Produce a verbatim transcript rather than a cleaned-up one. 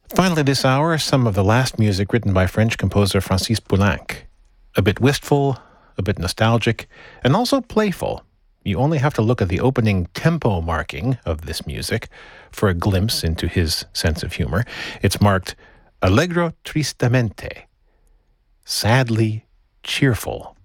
Finally this hour, some of the last music written by French composer Francis Poulenc. A bit wistful, a bit nostalgic, and also playful. You only have to look at the opening tempo marking of this music for a glimpse into his sense of humor. It's marked Allegro tristamente, sadly cheerful.